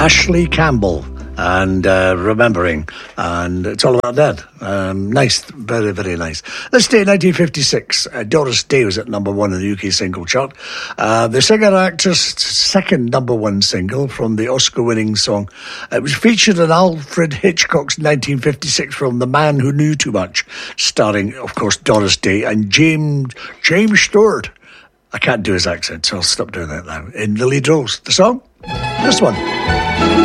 Ashley Campbell and Remembering, and it's all about Dad. Nice, very, very nice. This day, 1956, Doris Day was at number one in the UK single chart. The singer-actress' second number one single from the Oscar-winning song. It was featured in Alfred Hitchcock's 1956 film The Man Who Knew Too Much, starring, of course, Doris Day and James Stewart. I can't do his accent, so I'll stop doing that now. In the lead roles. The song? This one.